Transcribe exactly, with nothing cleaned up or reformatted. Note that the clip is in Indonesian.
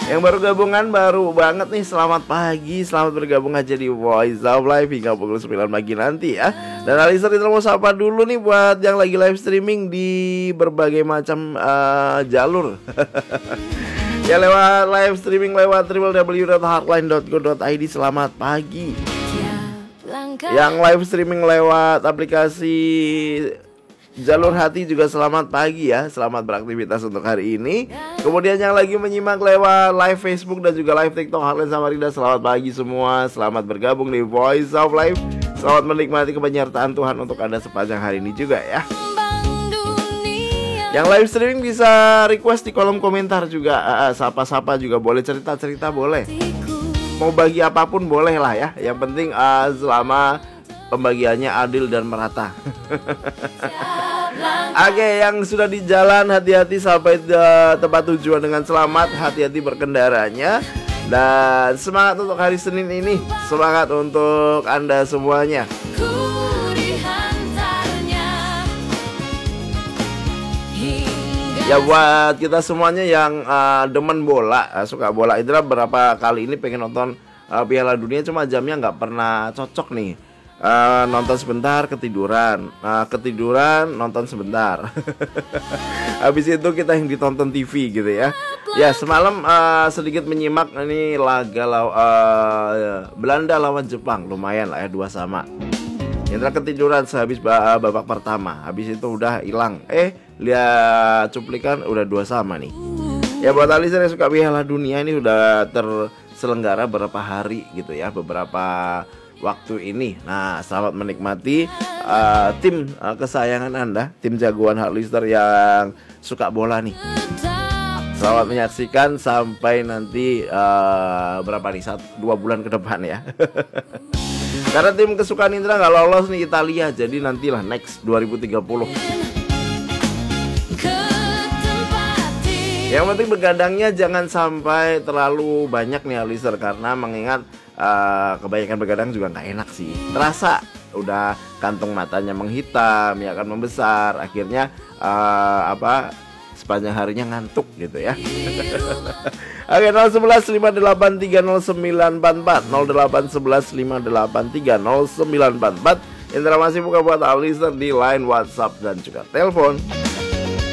Yang baru gabungan baru banget nih, selamat pagi, selamat bergabung aja di Voice of Life hingga pukul sembilan pagi nanti ya. Dan Alisar kita mau sapa dulu nih buat yang lagi live streaming di berbagai macam uh, jalur. Ya lewat live streaming lewat w w w dot heartline dot co dot i d, selamat pagi. Yang live streaming lewat aplikasi Jalur Hati juga selamat pagi ya. Selamat beraktivitas untuk hari ini. Kemudian yang lagi menyimak lewat live Facebook dan juga live TikTok Heartline Samarinda, selamat pagi semua. Selamat bergabung di Voice of Life. Selamat menikmati kepenyertaan Tuhan untuk Anda sepanjang hari ini juga ya. Yang live streaming bisa request di kolom komentar juga. uh, Sapa-sapa juga boleh, cerita-cerita boleh. Mau bagi apapun boleh lah ya. Yang penting uh, selama pembagiannya adil dan merata. Oke, yang sudah di jalan hati-hati sampai ke tempat tujuan dengan selamat. Hati-hati berkendaranya. Dan semangat untuk hari Senin ini. Semangat untuk Anda semuanya. Ya buat kita semuanya yang uh, demen bola, uh, suka bola. Indra berapa kali ini pengen nonton uh, Piala Dunia, cuma jamnya nggak pernah cocok nih. Uh, nonton sebentar ketiduran, uh, ketiduran nonton sebentar. Habis itu kita yang ditonton T V gitu ya. Ya semalam uh, sedikit menyimak ini laga law, uh, Belanda lawan Jepang, lumayan lah ya, dua sama. Indra ketiduran sehabis babak pertama, habis itu udah hilang. Eh lihat cuplikan udah dua sama nih. Ya buat Alisar yang suka Piala Dunia, ini udah terselenggara beberapa hari gitu ya, beberapa waktu ini. Nah, selamat menikmati uh, tim uh, kesayangan Anda, tim jagoan Heartlister yang suka bola nih. Selamat menyaksikan sampai nanti uh, berapa nih, satu, dua bulan ke depan ya. Karena tim kesukaan Indra nggak lolos nih, Italia. Jadi nantilah next dua ribu tiga puluh. Yang penting begadangnya jangan sampai terlalu banyak nih Alisar, karena mengingat uh, kebanyakan begadang juga nggak enak sih. Terasa udah kantung matanya menghitam, ya kan, membesar. Akhirnya uh, apa sepanjang harinya ngantuk gitu ya. Oke, nol satu satu lima delapan tiga nol sembilan empat empat nol delapan satu satu lima delapan tiga nol sembilan empat empat. Indra masih buka buat Alisar di line WhatsApp dan juga telepon.